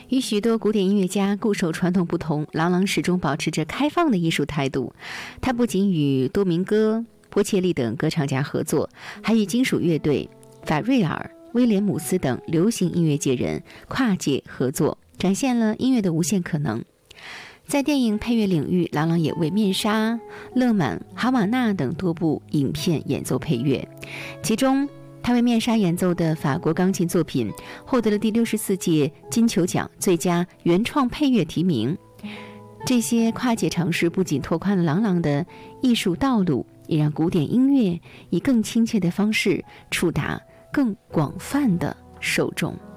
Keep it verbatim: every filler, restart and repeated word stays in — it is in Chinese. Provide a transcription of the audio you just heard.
与许多古典音乐家固守传统不同，郎朗始终保持着开放的艺术态度。他不仅与多明戈、波切利等歌唱家合作，还与金属乐队法瑞尔、威廉姆斯等流行音乐界人跨界合作，展现了音乐的无限可能。在电影配乐领域，郎朗也为《面纱》、《勒满》、《哈瓦那》等多部影片演奏配乐，其中他为《面纱》演奏的法国钢琴作品获得了第六十四届金球奖最佳原创配乐提名。这些跨界尝试不仅拓宽了郎朗的艺术道路，也让古典音乐以更亲切的方式触达更广泛的受众。